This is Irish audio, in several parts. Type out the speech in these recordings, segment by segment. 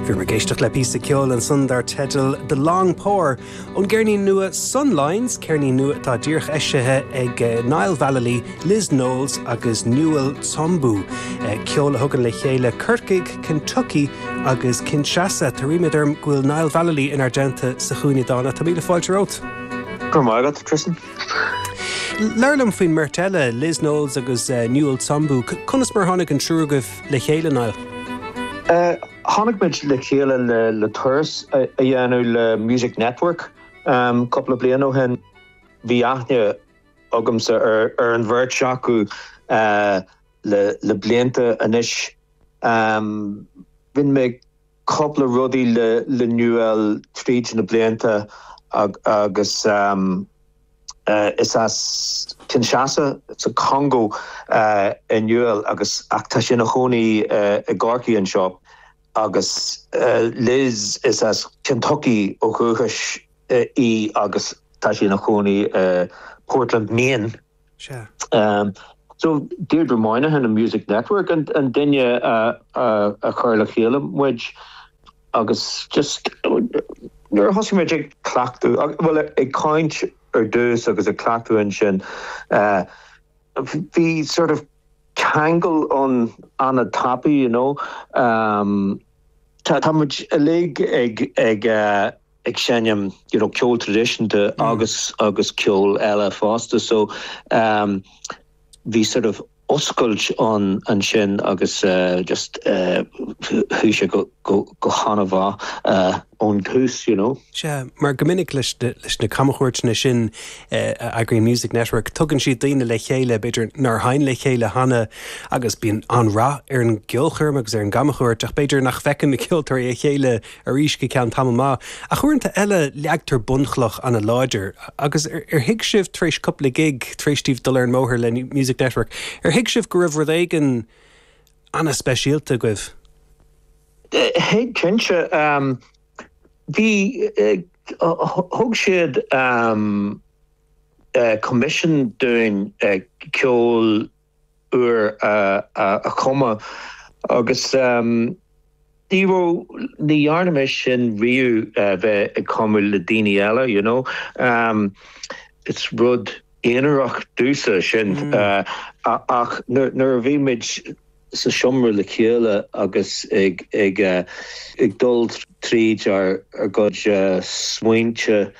Fi mar géisteach le písa ceol an sundar tedal The Long Pour ón gceirní nua Sunlines, ceirní nua tá díoch eisithe ag Niall Vallely, Liz Knowles agus Newell Tsombu. Ceol a thugann le chéile Kirkig, Kentucky agus Kinshasa. Tá riimidirm gúil Niall Vallely in argenta sa chúine dána. Tá míle fáilte rót. Go maigad, Tristan. Leirlam faoin martella Liz Knowles agus Newell Tsombu. Conas mar tháinig an trúgah le chéile, Niall? Tháinig mid le chéile le turas a dhéanú le Music Network. Couple of bliana ó hen bhí aithne agamsa ar an bhirt seacu le blianta anis. Bhín mé couple of rudaí le Newell tríd na blianta agus is as Kinshasa, it's a Congo in Newell agus ach tá sin a chonaí a Gorky shop agus Liz is as Kentucky ó chuchas agus tá sin a chonaí Portland, Maine. Sure. So Deirdre Moynihan and Music Network and dinne a chur le chéile which agus just nuair thosaigh méid ag clachtú well ag caint ar dús agus a clachtú an sin bhí sort of tangle on a tappy, you know. Tá muid a lig ag senim, you know, ceol tradition de agus ceol eile fásta, so bhí sort of oscailt an sin agus just thuise go chanamh ón tús, you know. Se, mar gomininic leis na camachúirt na sin Agri Music Network tugann siad daoine le chéile beidir nar hain le chéile hana agus bíon anrá ar an gceolchurm agus ar an gamachúirt ach beidir nach fecin na ceoltar é chéile ar ríis go ceann tamá. A chuirnta eile leagtar bunchlach an a láidir agus ar hiig sibh tréis coupla gig tréistíh dul ar an móthir le Music Network. Ar hiig sibh go raibh rud éigean anna speisialta goibh. Hey, Kinshasa, the Hogshed commission doing ceol a comma agus díro ní arnamish in riu bheith ag comú le daoine eile, you know. It's rud éanaach dúsa sin ach nuair bhí mid sa siomra le chéile agus ag dul tríd ar god smuinte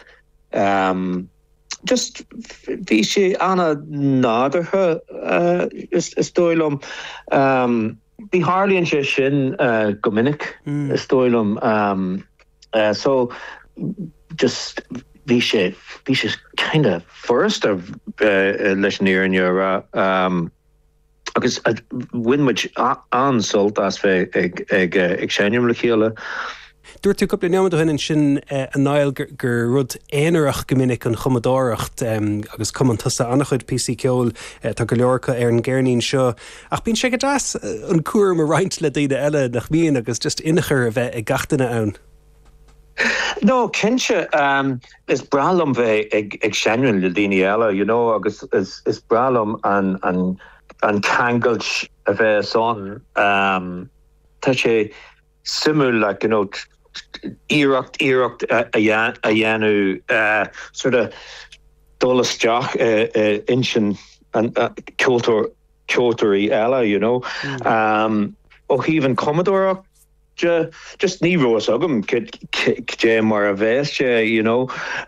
just bhí sé anna nádartha is dóilm bhí hárlíonn sé sin gomininic is dóilm so just bhí sé kind of first of leis an éireann agus winmuid ansult as bheith ag sénim le chéile. Dúirt tú cúpla neamad hin sin an Niall gur rud éanaach gomininic an chumadáireacht agus cumann tusa annach chuid PC ceol tá go leorcha ar an gceirnín seo. Ach bíonn sé go deas an cuairm a roinnt le daoine eile nach bhíon agus just inachar a bheith ag gatainna ann. No, Kinshasa is bralam bheith ag sénim le daoine eile, you know, agus is bralam an cangailt a bheith son tá sé simú like, you know, iireacht a dhéanú sort of dolasteach insin an ceoltóirí eile, you know. Ó híhann Commodore just ní rós agam dé mar a bhéiste, you know.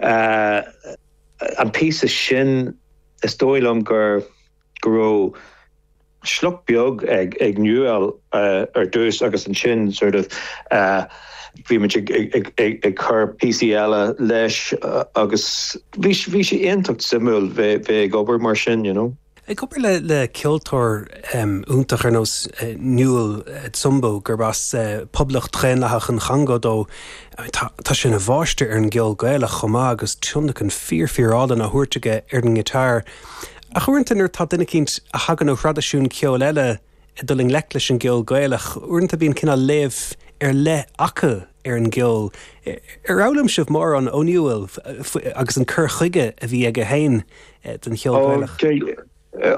An piece of sin is dóilm gur raibh sluk beag ag Newell ar dús agus an sin sort of bhí muid ag chur PCL leis agus bhí sé aontacht simúil bheith ag obair mar sin, you know. Ag obair le ceoltóir úntach ar nós Newell Tsombu gur bas poblach trénlaach an changadó tá sin a bháiste ar an gceol gaelach chomá agus tionnach an fíorfíorálan a thuirteige ar an gitar. A chuirnta nuair tá duine cinnt a hagan ó chradasisiún ceol eile I dulling leis an gceol gaelach uaireanta bíonn cinna léamh ar le acha ar an gceol. Ar álam sibh mór an Newell agus an cur chuige a bhí ag a hain den gceol gaelach.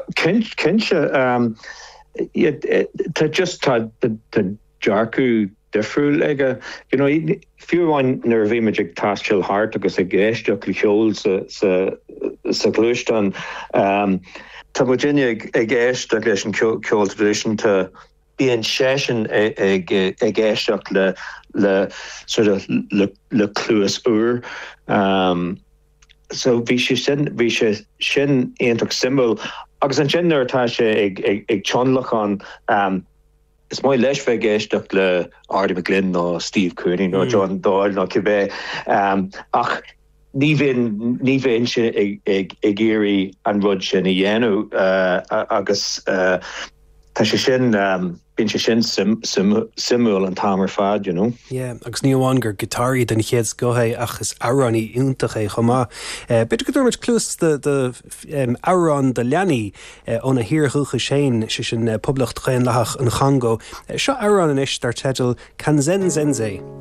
Kinshasa tá just tá jarcu defriúil ige fiúháin nar bhí meid ag taistil hart agus ag géisteach le cheol sa glúistan. Tá Virginia ag géisteach leis an ceol tradition tá bíon session ag géisteach le sort of le clúas úr. So bhí sé sin aonach symbol agus an sin nuairtá sé ag tionlachán is mai leis bheith géisteach le Ardie McGlynn nó Steve Cooney nó John Doyle nó cibé ach ní bhíonn se ag éirí an rud sin i dhéanú agus tá sé sin bíonn sé sin simúil an tamar fad, agus níomháin gur gitárí den chéad gothaid ach is áránaí iontacha chomá. Beidir go dúirt clús de árán de leanaí óna hiorthúcha sé sin poblacht chéan lethach an Congo. Seo árán in is tar teitil Kanzen Zenze.